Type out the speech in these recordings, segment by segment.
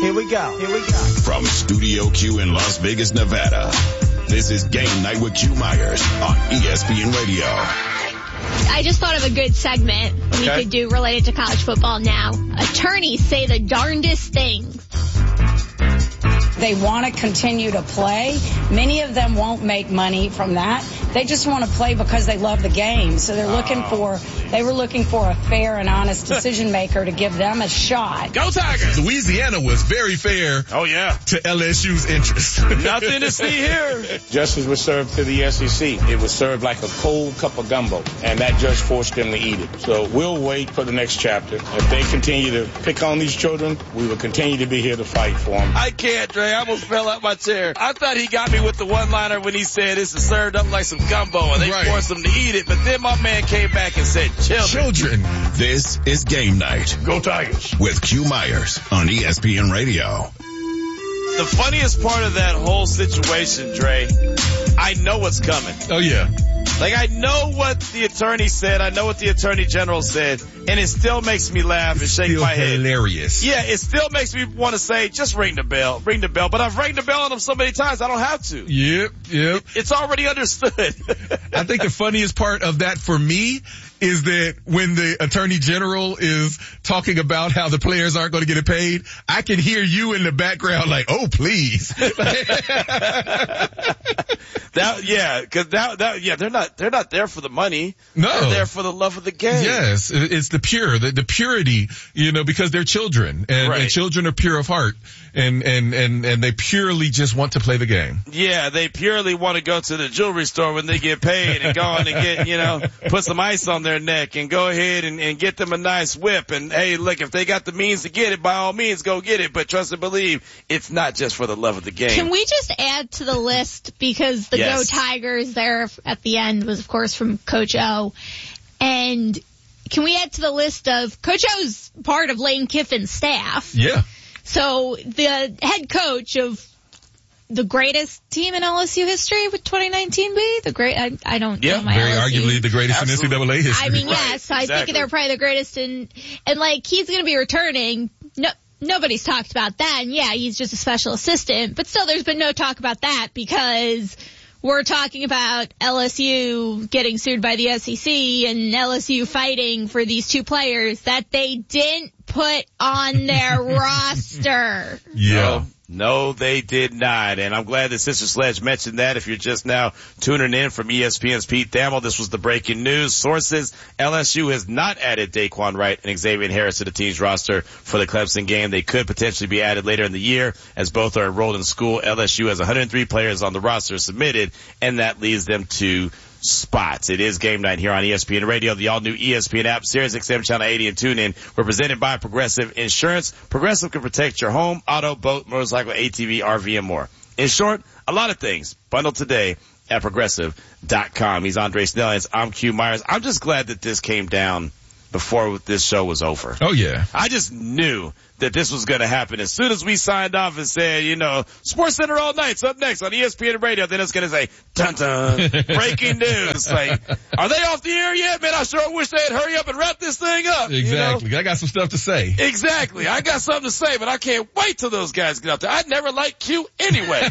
Here we go. From Studio Q in Las Vegas, Nevada, this is Game Night with Q Myers on ESPN Radio. I just thought of a good segment we could do related to college football now. Attorneys say the darndest things. They want to continue to play. Many of them won't make money from that. They just want to play because they love the game. So they were looking for a fair and honest decision maker to give them a shot. Go Tigers! Louisiana was very fair. Oh, yeah. To LSU's interest. Nothing to see here. Justice was served to the SEC. It was served like a cold cup of gumbo, and that judge forced them to eat it. So we'll wait for the next chapter. If they continue to pick on these children, we will continue to be here to fight for them. I can't, Dre. I almost fell out my chair. I thought he got me with the one-liner when he said this is served up like some gumbo, and they forced them to eat it. But then my man came back and said, children. This is Game Night. Go Tigers. With Q Myers on ESPN Radio. The funniest part of that whole situation, Dre, I know what's coming. Oh, yeah. Like, I know what the attorney said. I know what the attorney general said. And it still makes me laugh and shake my head. Hilarious. Yeah, it still makes me want to say, just ring the bell. Ring the bell. But I've rang the bell on them so many times, I don't have to. Yep. It's already understood. I think the funniest part of that for me is that when the attorney general is talking about how the players aren't going to get it paid, I can hear you in the background like, oh, please. They're not there for the money. No. They're there for the love of the game. Yes, it's the purity, because they're children and children are pure of heart and they purely just want to play the game. Yeah, they purely want to go to the jewelry store when they get paid and go on and get, put some ice on their neck and go ahead and get them a nice whip. And hey, look, if they got the means to get it, by all means go get it. But trust and believe, it's not just for the love of the game. Can we just add to the list, because the Go Tigers there at the end was, of course, from Coach O. And can we add to the list of Coach O's part of Lane Kiffin's staff? Yeah. So the head coach of the greatest team in LSU history would 2019 be? I don't know my very LSU. Arguably the greatest in NCAA history. I mean, yes, I think they're probably the greatest and like he's going to be returning. No, nobody's talked about that. And yeah, he's just a special assistant, but still there's been no talk about that because we're talking about LSU getting sued by the SEC and LSU fighting for these two players that they didn't put on their roster. Yeah. No, they did not. And I'm glad that Sister Sledge mentioned that. If you're just now tuning in from ESPN's Pete Thamel, this was the breaking news. Sources, LSU has not added Daquan Wright and Xavier Harris to the team's roster for the Clemson game. They could potentially be added later in the year as both are enrolled in school. LSU has 103 players on the roster submitted, and that leaves them to spots. It is Game Night here on ESPN Radio, the all-new ESPN app, Sirius XM Channel 80 and TuneIn. We're presented by Progressive Insurance. Progressive can protect your home, auto, boat, motorcycle, ATV, RV, and more. In short, a lot of things. Bundle today at Progressive.com. He's Andre Snellings. I'm Q Myers. I'm just glad that this came down before this show was over. Oh, yeah. I just knew that this was going to happen. As soon as we signed off and said, Sports Center all night's up next on ESPN Radio, then it's going to say, dun-dun, breaking news. Like, are they off the air yet? Man, I sure wish they'd hurry up and wrap this thing up. Exactly. I got some stuff to say. Exactly. I got something to say, but I can't wait till those guys get out there. I never liked Q anyway.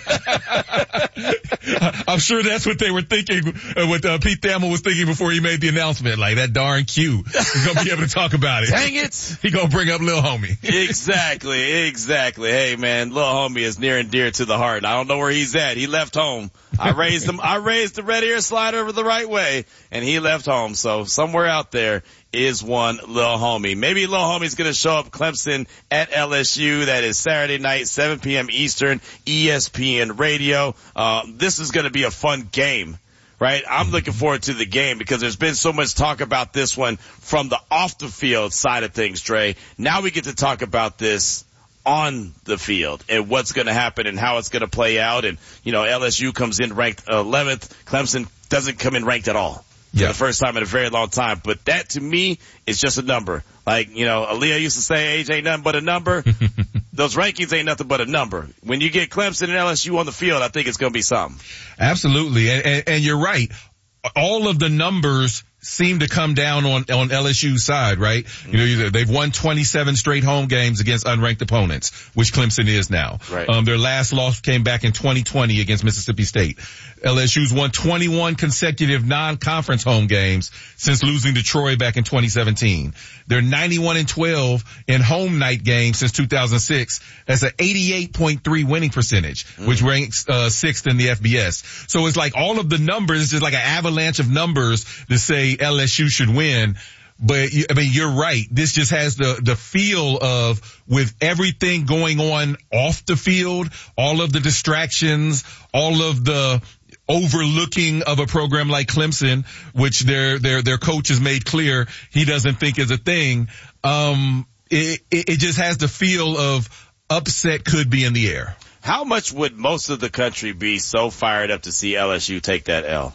I'm sure that's what they were thinking, what Pete Thamel was thinking before he made the announcement. Like, that darn Q is going to be able to talk about it. Dang it. He going to bring up Lil Homie. Exactly. Hey man, Lil Homie is near and dear to the heart. I don't know where he's at. He left home. I raised the red ear slider over the right way and he left home. So somewhere out there is one Lil Homie. Maybe Lil Homie's going to show up Clemson at LSU. That is Saturday night, 7 p.m. Eastern, ESPN Radio. This is going to be a fun game. Right? I'm looking forward to the game because there's been so much talk about this one from the off the field side of things, Dre. Now we get to talk about this on the field and what's going to happen and how it's going to play out. And, LSU comes in ranked 11th. Clemson doesn't come in ranked at all for the first time in a very long time. But that to me is just a number. Like, Aaliyah used to say age ain't nothing but a number. Those rankings ain't nothing but a number. When you get Clemson and LSU on the field, I think it's going to be something. Absolutely. And you're right. All of the numbers seem to come down on LSU's side, right? You know, they've won 27 straight home games against unranked opponents, which Clemson is now. Right. Their last loss came back in 2020 against Mississippi State. LSU's won 21 consecutive non-conference home games since losing to Troy back in 2017. They're 91-12 in home night games since 2006. That's an 88.3 winning percentage, which ranks 6th in the FBS. So it's like all of the numbers, just like an avalanche of numbers that say LSU should win. But I mean, you're right. This just has the feel of, with everything going on off the field, all of the distractions, all of the overlooking of a program like Clemson, which their coach has made clear he doesn't think is a thing. It just has the feel of upset could be in the air. How much would most of the country be so fired up to see LSU take that L?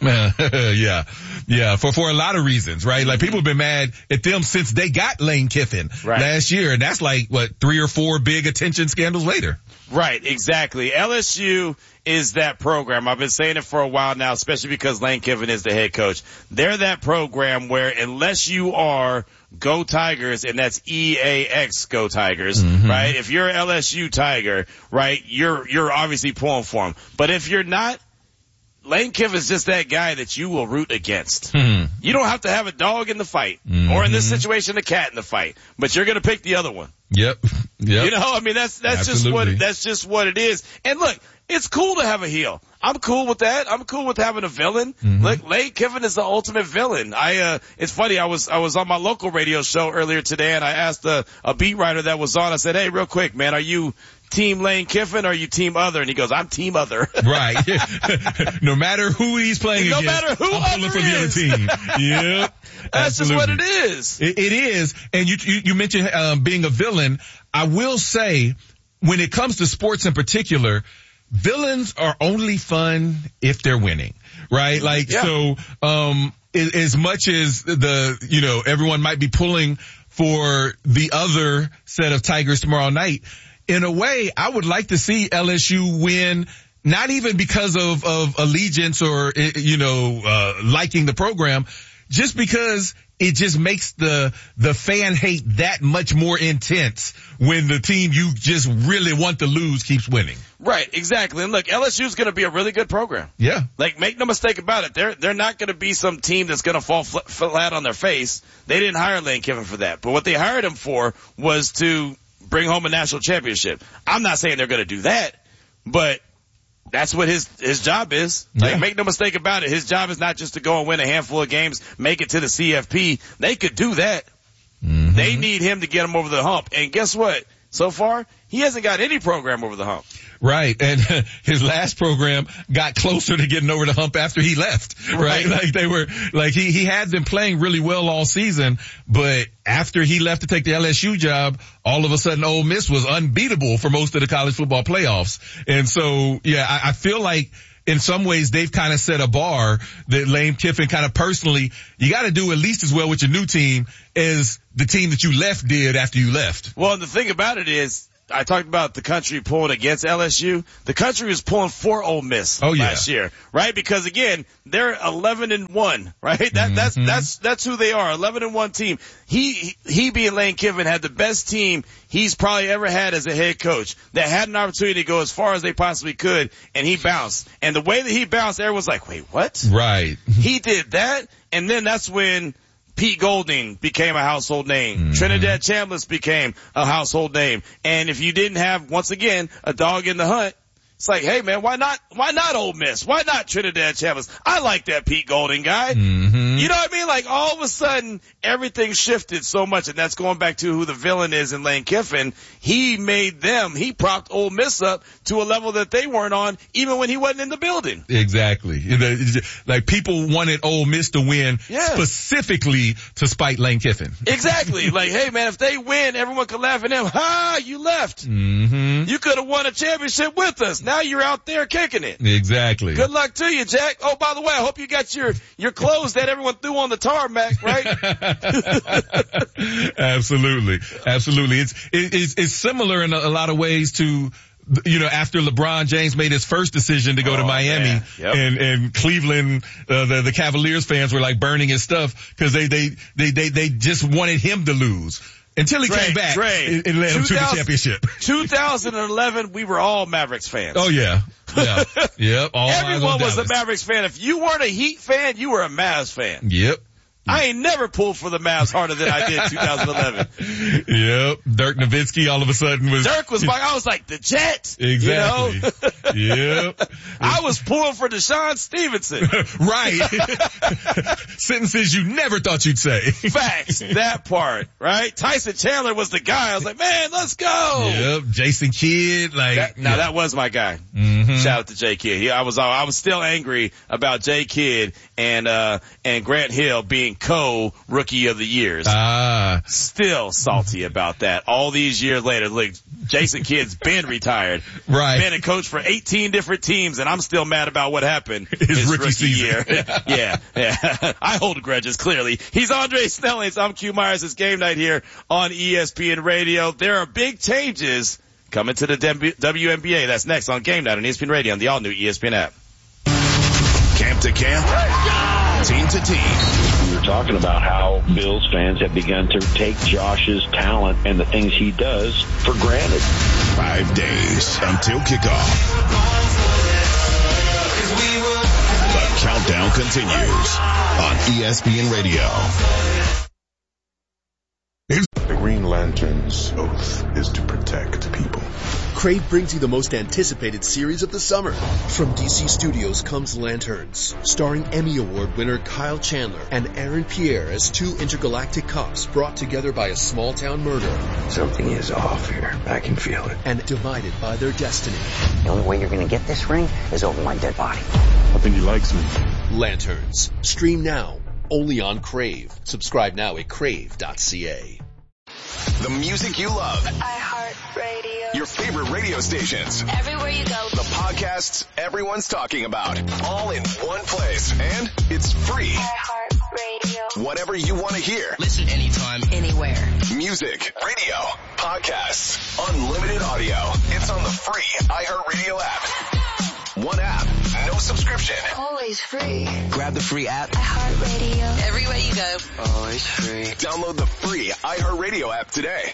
Yeah. For a lot of reasons, right? Like, people have been mad at them since they got Lane Kiffin last year. And that's like, 3 or 4 big attention scandals later. Right, exactly. LSU is that program. I've been saying it for a while now, especially because Lane Kiffin is the head coach. They're that program where, unless you are Go Tigers, and that's EAX Go Tigers, right? If you're LSU Tiger, right, you're obviously pulling for them. But if you're not, Lane Kiffin's just that guy that you will root against. You don't have to have a dog in the fight, or in this situation, a cat in the fight, but you're going to pick the other one. Yep. You know, I mean, that's just what it is. And look, it's cool to have a heel. I'm cool with that. I'm cool with having a villain. Look, Lane Kiffin is the ultimate villain. It's funny. I was on my local radio show earlier today, and I asked a beat writer that was on. I said, "Hey, real quick, man, are you Team Lane Kiffin or are you Team Other?" And he goes, "I'm Team Other." Right. No matter who he's playing against. No matter who I'm pulling for the other team. Yep. That's just what it is. It is. And you mentioned being a villain. I will say, when it comes to sports in particular, villains are only fun if they're winning, right? Like, so, as much as everyone might be pulling for the other set of Tigers tomorrow night, in a way, I would like to see LSU win, not even because of allegiance or, liking the program, just because it just makes the fan hate that much more intense when the team you just really want to lose keeps winning. Right, exactly. And look, LSU's going to be a really good program. Yeah. Like, make no mistake about it. They're not going to be some team that's going to fall flat on their face. They didn't hire Lane Kiffin for that. But what they hired him for was to bring home a national championship. I'm not saying they're going to do that, but that's what his job is. Like, make no mistake about it. His job is not just to go and win a handful of games, make it to the CFP. They could do that. They need him to get him over the hump. And guess what? So far, he hasn't got any program over the hump. Right. And his last program got closer to getting over the hump after he left. Right. Like he had them playing really well all season, but after he left to take the LSU job, all of a sudden Ole Miss was unbeatable for most of the college football playoffs. And so, I feel like in some ways they've kind of set a bar that Lane Kiffin kind of personally, you got to do at least as well with your new team as the team that you left did after you left. Well, and the thing about it is, I talked about the country pulling against LSU. The country was pulling for Ole Miss last year, right? Because again, they're 11-1, right? That's who they are, 11-1 team. He being Lane Kiffin had the best team he's probably ever had as a head coach that had an opportunity to go as far as they possibly could, and he bounced. And the way that he bounced, everyone's like, wait, what? Right. He did that, and then that's when Pete Golding became a household name. Trinidad Chambliss became a household name. And if you didn't have, once again, a dog in the hunt, it's like, hey man, why not Ole Miss? Why not Trinidad Chambliss? I like that Pete Golding guy. You know what I mean? Like, all of a sudden, everything shifted so much, and that's going back to who the villain is in Lane Kiffin. He propped Ole Miss up to a level that they weren't on, even when he wasn't in the building. Exactly. Like, people wanted Ole Miss to win specifically to spite Lane Kiffin. Exactly. Like, hey man, if they win, everyone can laugh at them. Ha, you left. You could have won a championship with us. Now you're out there kicking it. Exactly. Good luck to you, Jack. Oh, by the way, I hope you got your clothes that everyone threw on the tarmac, right? Absolutely. It's similar in a lot of ways to after LeBron James made his first decision to go to Miami, yep. and Cleveland, the Cavaliers fans were like burning his stuff because they just wanted him to lose. Until he came back and led him to the championship. 2011, we were all Mavericks fans. Oh yeah. Yep. Everyone was a Mavericks fan. If you weren't a Heat fan, you were a Mavs fan. Yep. I ain't never pulled for the Mavs harder than I did 2011. Yep. Dirk Nowitzki all of a sudden was. Dirk was I was like, the Jets. Exactly. Yep. I was pulling for Deshaun Stevenson. Right. Sentences you never thought you'd say. Facts. That part, right? Tyson Chandler was the guy. I was like, man, let's go. Yep. Jason Kidd, that was my guy. Mm-hmm. Shout out to Jay Kidd. I was still angry about Jay Kidd and Grant Hill being co-rookie of the years. Still salty about that. All these years later, look, Jason Kidd's been retired. Right. Been a coach for 18 different teams, and I'm still mad about what happened his rookie season. Year. Yeah. I hold grudges, clearly. He's Andre Snellings. I'm Q Myers. It's Game Night here on ESPN Radio. There are big changes coming to the WNBA. That's next on Game Night on ESPN Radio on the all-new ESPN app. Camp to camp, team to team. We were talking about how Bills fans have begun to take Josh's talent and the things he does for granted. 5 days until kickoff. The countdown continues on ESPN Radio. The Green Lantern's oath is to protect people. Crave brings you the most anticipated series of the summer. From DC Studios comes Lanterns, starring Emmy Award winner Kyle Chandler and Aaron Pierre as two intergalactic cops brought together by a small-town murder. Something is off here. I can feel it. And divided by their destiny. The only way you're going to get this ring is over my dead body. I think he likes me. Lanterns. Stream now. Only on Crave. Subscribe now at crave.ca. The music you love. iHeartRadio. Your favorite radio stations. Everywhere you go. The podcasts everyone's talking about. All in one place. And it's free. iHeartRadio. Whatever you want to hear. Listen anytime, anywhere. Music, radio, podcasts, unlimited audio. It's on the free iHeartRadio app. One app, no subscription. Always free. Grab the free app. iHeartRadio. Everywhere you go. Always free. Download the free iHeartRadio app today.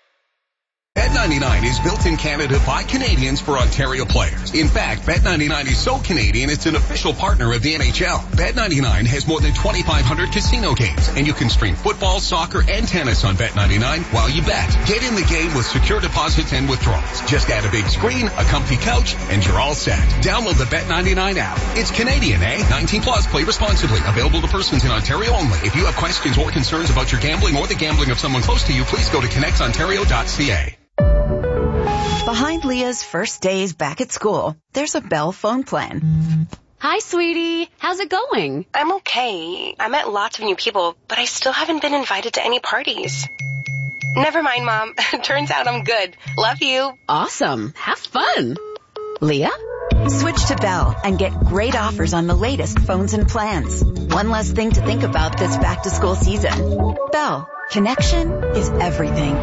Bet99 is built in Canada by Canadians for Ontario players. In fact, Bet99 is so Canadian it's an official partner of the NHL. Bet99 has more than 2,500 casino games, and you can stream football, soccer, and tennis on Bet99 while you bet. Get in the game with secure deposits and withdrawals. Just add a big screen, a comfy couch, and you're all set. Download the Bet99 app. It's Canadian, eh? 18 plus. Play responsibly. Available to persons in Ontario only. If you have questions or concerns about your gambling or the gambling of someone close to you, please go to connectontario.ca. Behind Leah's first days back at school, there's a Bell phone plan. Hi, sweetie. How's it going? I'm okay. I met lots of new people, but I still haven't been invited to any parties. Never mind, Mom. Turns out I'm good. Love you. Awesome. Have fun. Leah? Switch to Bell and get great offers on the latest phones and plans. One less thing to think about this back-to-school season. Bell. Connection is everything.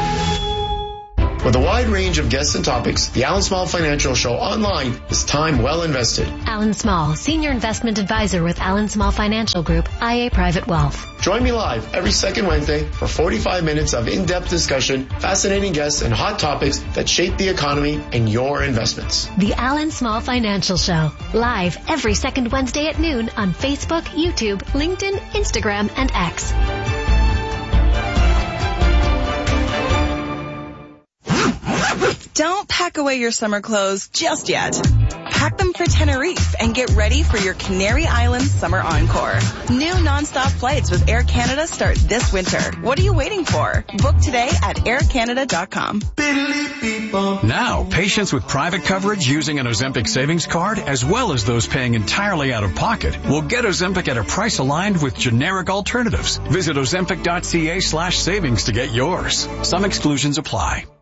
With a wide range of guests and topics, the Alan Small Financial Show online is time well invested. Alan Small, Senior Investment Advisor with Alan Small Financial Group, IA Private Wealth. Join me live every second Wednesday for 45 minutes of in-depth discussion, fascinating guests, and hot topics that shape the economy and your investments. The Alan Small Financial Show, live every second Wednesday at noon on Facebook, YouTube, LinkedIn, Instagram, and X. Don't pack away your summer clothes just yet. Pack them for Tenerife and get ready for your Canary Islands Summer Encore. New nonstop flights with Air Canada start this winter. What are you waiting for? Book today at aircanada.com. Now, patients with private coverage using an Ozempic savings card, as well as those paying entirely out of pocket, will get Ozempic at a price aligned with generic alternatives. Visit ozempic.ca/savings to get yours. Some exclusions apply.